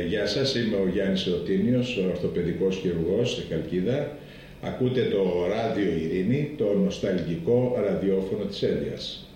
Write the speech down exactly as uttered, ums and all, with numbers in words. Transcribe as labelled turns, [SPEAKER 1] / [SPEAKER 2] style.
[SPEAKER 1] γεια σας, είμαι ο Γιάννης Εωτίνιος, ο ορθοπαιδικός χειρουργός στη Χαλκίδα. Ακούτε το Ράδιο Ειρήνη, το νοσταλγικό ραδιόφωνο της Ένδειας.